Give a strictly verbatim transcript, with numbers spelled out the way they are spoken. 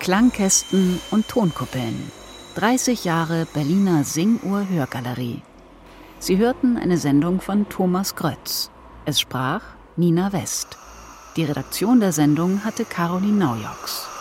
Klangkästen und Tonkuppeln. dreißig Jahre Berliner Singuhr-Hörgalerie. Sie hörten eine Sendung von Thomas Grötz. Es sprach Nina West. Die Redaktion der Sendung hatte Caroline Naujoks.